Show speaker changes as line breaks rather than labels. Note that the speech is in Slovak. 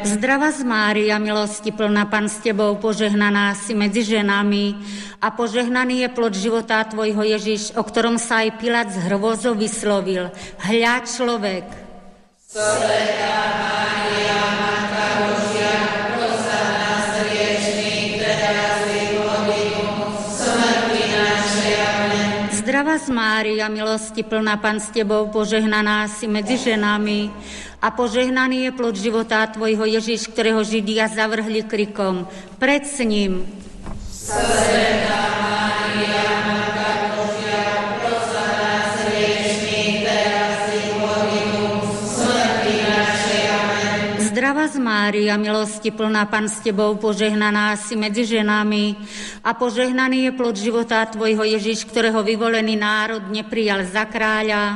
Zdravá Mária, milosti plná, Pán s Tebou, požehnaná si medzi ženami a požehnaný je plod života Tvojho Ježiš, o ktorom sa aj Pilát z hrôzou vyslovil. Hľa človek.
Svätá Mária, Matka Božia, pros za nás hriešnych, teraz i v hodinu smrti našej. Amen.
Zdravá Mária, milosti plná, Pán s Tebou, požehnaná si medzi ženami a požehnaný je plod života Tvojho Ježiš, ktorého Židia zavrhli krikom. Pred s ním.
Svätá Mária, Matka Božia, pros za nás hriešnych, teraz i v hodinu smrti našej. Amen.
Zdravá Mária, milosti plná, Pán s Tebou, požehnaná si medzi ženami a požehnaný je plod života Tvojho Ježiš, ktorého vyvolený národ neprijal za kráľa.